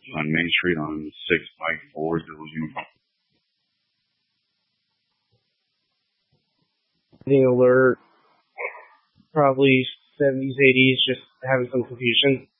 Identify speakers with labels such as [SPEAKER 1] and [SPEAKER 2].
[SPEAKER 1] on Main Street on 6 Mike 4 Uniform.
[SPEAKER 2] The alert, probably 70s, 80s, just having some confusion.